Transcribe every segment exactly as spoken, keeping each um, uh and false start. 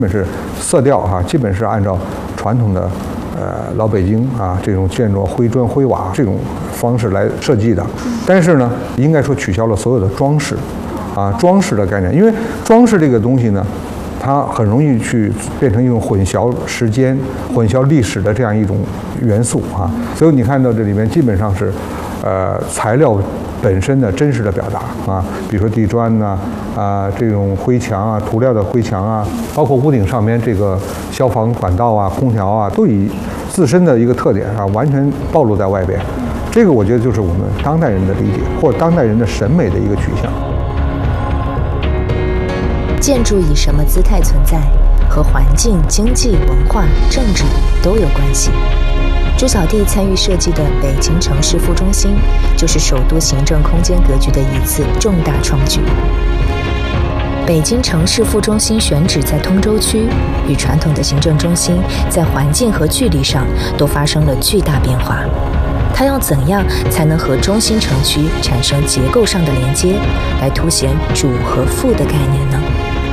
本是色调哈、啊，基本是按照传统的呃老北京啊这种建筑灰砖灰瓦这种方式来设计的。但是呢，应该说取消了所有的装饰，啊装饰的概念，因为装饰这个东西呢，它很容易去变成一种混淆时间、混淆历史的这样一种元素啊。所以你看到这里面基本上是，呃材料本身的真实的表达啊，比如说地砖呐、啊，啊这种灰墙啊、涂料的灰墙啊，包括屋顶上面这个消防管道啊、空调啊，都以自身的一个特点啊，完全暴露在外边。这个我觉得就是我们当代人的理解，或者当代人的审美的一个取向。 建筑以什么姿态存在，和环境、经济、文化、政治都有关系。朱小弟参与设计的北京城市副中心，就是首都行政空间格局的一次重大创举。北京城市副中心选址在通州区，与传统的行政中心在环境和距离上都发生了巨大变化。它要怎样才能和中心城区产生结构上的连接，来凸显主和副的概念呢？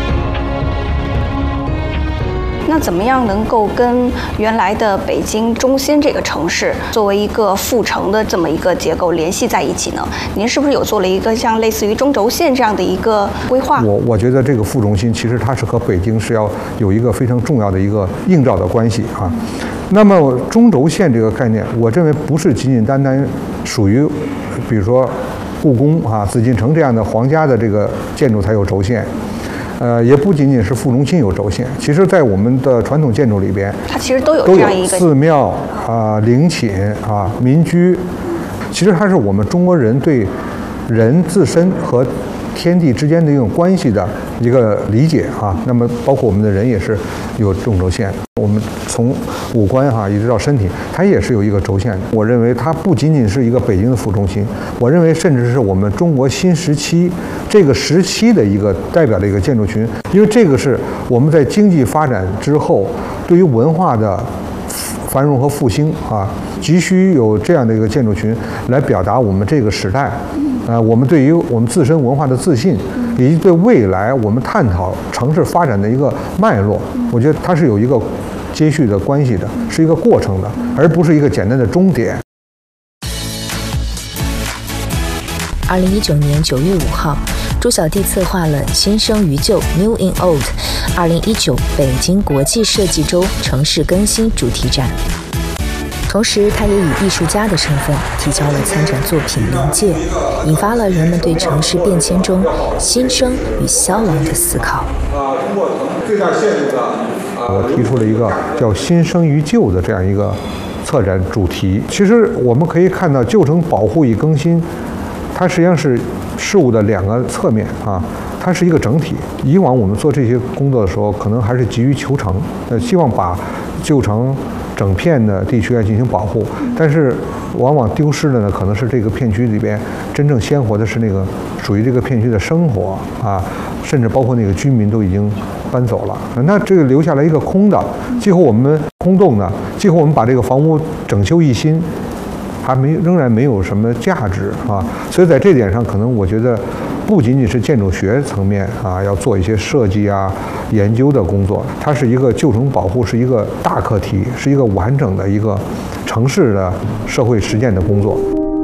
那怎么样能够跟原来的北京中心这个城市作为一个副城的这么一个结构联系在一起呢？您是不是有做了一个像类似于中轴线这样的一个规划？ 我我觉得这个副中心其实它是和北京是要有一个非常重要的一个映照的关系啊。那么中轴线这个概念，我认为不是仅仅单单属于，比如说故宫啊、紫禁城这样的皇家的这个建筑才有轴线。呃，也不仅仅是副中心有轴线，其实，在我们的传统建筑里边， 它其实都有这样一个寺庙啊、陵寝啊、民居，其实它是我们中国人对人自身和天地之间的一种关系的一个理解啊。那么，包括我们的人也是有中轴线的，我们从五官哈、啊、一直到身体，它也是有一个轴线的。我认为它不仅仅是一个北京的副中心，我认为甚至是我们中国新时期这个时期的一个代表的一个建筑群，因为这个是我们在经济发展之后对于文化的繁荣和复兴啊，急需有这样的一个建筑群来表达我们这个时代，呃，我们对于我们自身文化的自信，以及对未来我们探讨城市发展的一个脉络，我觉得它是有一个接续的关系的，是一个过程的，而不是一个简单的终点。 二零一九年九月五号，朱小弟策划了“新生于旧 （New in Old）” 二零一九北京国际设计周城市更新主题展。同时，他也以艺术家的身份提交了参展作品《临界》，引发了人们对城市变迁中新生与消亡的思考。 啊，通过最大限度的，我提出了一个叫“新生于旧”的这样一个策展主题。其实我们可以看到，旧城保护与更新，它实际上是事物的两个侧面啊，它是一个整体。以往我们做这些工作的时候，可能还是急于求成，呃，希望把旧城整片的地区来进行保护，但是往往丢失的呢，可能是这个片区里边真正鲜活的是那个属于这个片区的生活啊，甚至包括那个居民都已经搬走了，那这个留下来一个空的，几乎我们空洞的，几乎我们把这个房屋整修一新，还没仍然没有什么价值啊，所以在这点上，可能我觉得不仅仅是建筑学层面啊，要做一些设计啊、研究的工作，它是一个旧城保护，是一个大课题，是一个完整的一个城市的社会实践的工作。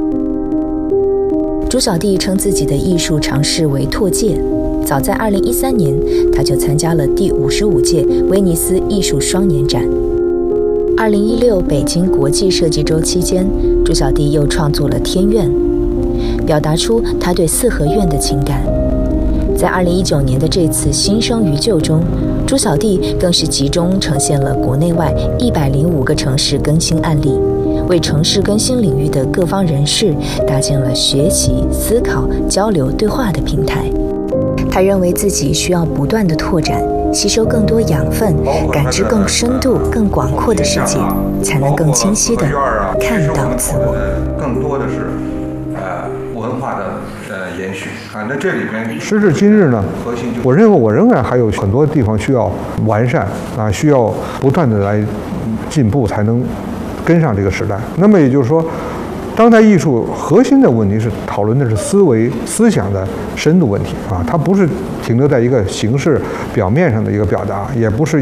朱小弟称自己的艺术尝试为拓界，早在二零一三年，他就参加了第五十五届威尼斯艺术双年展。二零一六北京国际设计周期间，朱小弟又创作了《天苑》，表达出他对四合院的情感。在二零一九年的这次新生于旧中，朱小弟更是集中呈现了国内外一百零五个城市更新案例，为城市更新领域的各方人士搭建了学习、思考、交流、对话的平台。他认为自己需要不断的拓展，吸收更多养分，感知更深度、更广阔的世界，才能更清晰地看到自我。 更多的是呃文化的呃延续啊。那这里边时至今日呢，我认为我仍然还有很多地方需要完善啊，需要不断的来进步，才能跟上这个时代。那么也就是说，当代艺术核心的问题是讨论的是思维、思想的深度问题啊，它不是停留在一个形式表面上的一个表达，也不是